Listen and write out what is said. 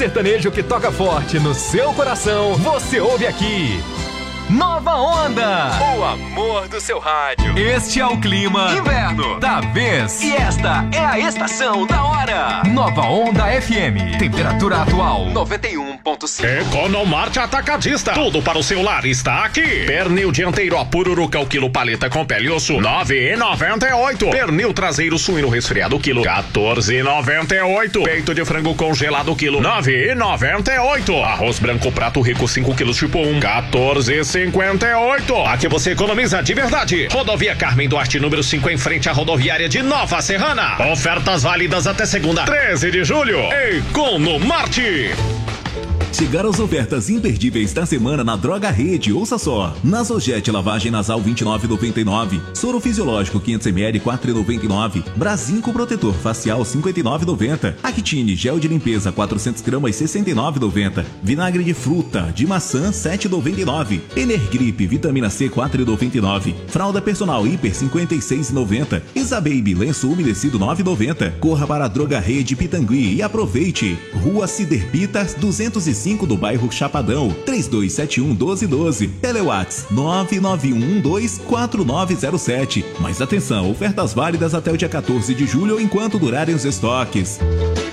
sertanejo que toca forte no seu coração, você ouve aqui. Nova Onda, o amor do seu rádio. Este é o clima inverno da vez. E esta é a estação da hora. Nova Onda FM, temperatura atual 91,5. Economarte Atacadista, tudo para o seu lar está aqui. Pernil dianteiro a pururuca o quilo paleta com pele e osso, 9,98. Pernil traseiro suíno resfriado quilo, 14,98. Peito de frango congelado quilo, 9,98. Arroz branco prato rico 5 quilos tipo 1, 14,58. Aqui você economiza de verdade. Rodovia Carmen Duarte, número 5, em frente à rodoviária de Nova Serrana. Ofertas válidas até segunda, 13 de julho. Economarte. Chegaram as ofertas imperdíveis da semana na Droga Rede, ouça só. Nasojet lavagem nasal 29,99. Soro fisiológico 500ml 4,99. Brasinco protetor facial 59,90. Actine gel de limpeza 400 gramas 69,90. Vinagre de fruta de maçã 7,99. Energrip vitamina C 4,99. Fralda personal hiper 56,90. Isababy lenço umedecido 9,90. Corra para a Droga Rede Pitangui e aproveite. Rua Ciderpitas 205 do bairro Chapadão, 3271-1212. Telewats 991124907. Mas atenção, ofertas válidas até o dia 14 de julho enquanto durarem os estoques.